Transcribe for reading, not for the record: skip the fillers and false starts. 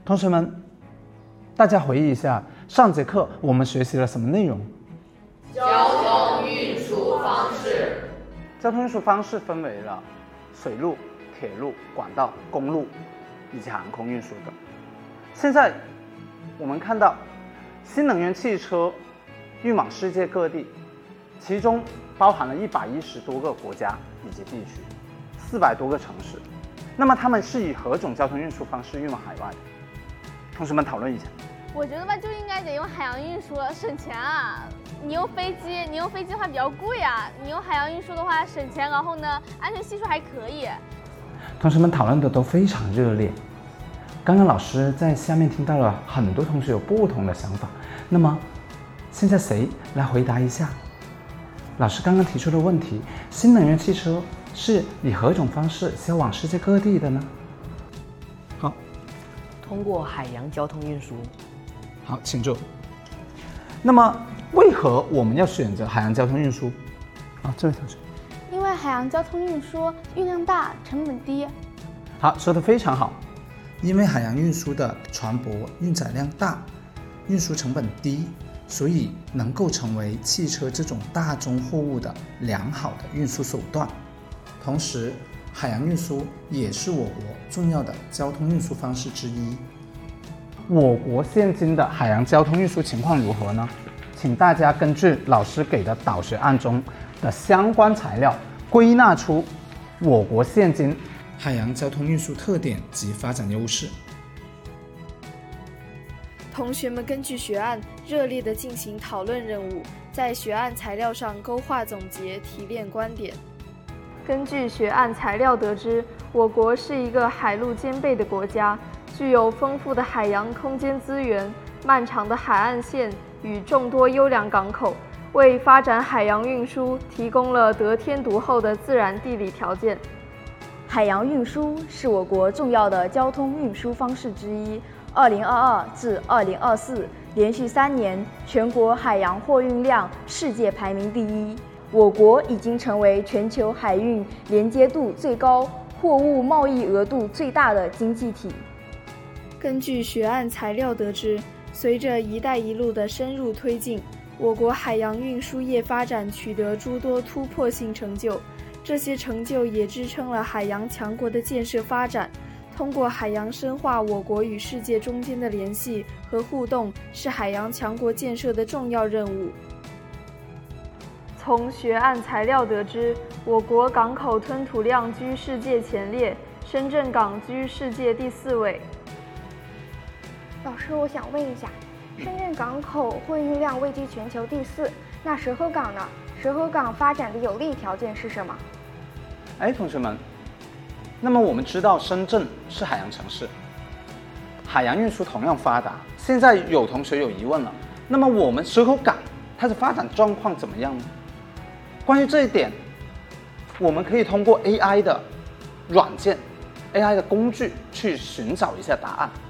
同学们，大家回忆一下上节课我们学习了什么内容？ 交通运输方式。 交通运输方式分为了水路、铁路、管道、公路以及航空运输等。现在我们看到新能源汽车运往世界各地，其中包含了110多个国家以及地区，400多个城市。那么它们是以何种交通运输方式运往海外的？同学们讨论一下。 我觉得吧，就应该得用海洋运输了，省钱啊！你用飞机的话比较贵啊，你用海洋运输的话省钱，然后呢，安全系数还可以。 同学们讨论的都非常热烈。刚刚老师在下面听到了很多同学有不同的想法，那么现在谁来回答一下老师刚刚提出的问题？新能源汽车是以何种方式销往世界各地的呢？好， 通过海洋交通运输。 好，请坐。那么为何我们要选择海洋交通运输？这位同学。 因为海洋交通运输运量大，成本低。 好，说得非常好。因为海洋运输的船舶运载量大，运输成本低，所以能够成为汽车这种大宗货物的良好的运输手段。同时，海洋运输也是我国重要的交通运输方式之一。我国现今的海洋交通运输情况如何呢？请大家根据老师给的导学案中的相关材料，归纳出我国现今海洋交通运输特点及发展优势。 同学们根据学案热烈地进行讨论任务，在学案材料上勾画总结，提炼观点。根据学案材料得知，我国是一个海陆兼备的国家，具有丰富的海洋空间资源、漫长的海岸线与众多优良港口，为发展海洋运输提供了得天独厚的自然地理条件。 海洋运输是我国重要的交通运输方式之一。2022至2024连续3年全国海洋货运量世界排名第一，我国已经成为全球海运连接度最高、货物贸易额度最大的经济体。 根据学案材料得知，随着“一带一路”的深入推进，我国海洋运输业发展取得诸多突破性成就，这些成就也支撑了海洋强国的建设发展。通过海洋深化我国与世界中间的联系和互动，是海洋强国建设的重要任务。从学案材料得知，我国港口吞吐量居世界前列，深圳港居世界第4位。 老师，我想问一下，深圳港口货运量位居全球第4，那蛇口港呢？蛇口港发展的有利条件是什么？ 同学们，那么我们知道深圳是海洋城市，海洋运输同样发达。现在有同学有疑问了，那么我们蛇口港它的发展状况怎么样呢？关于这一点，我们可以通过 AI 的软件、AI 的工具去寻找一下答案。